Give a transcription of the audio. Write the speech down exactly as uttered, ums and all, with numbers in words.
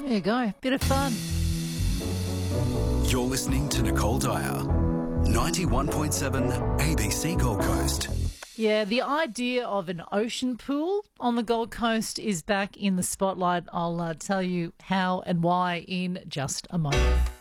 There you go. Bit of fun. You're listening to Nicole Dyer, ninety-one point seven A B C Gold Coast. Yeah, the idea of an ocean pool on the Gold Coast is back in the spotlight. I'll uh, tell you how and why in just a moment.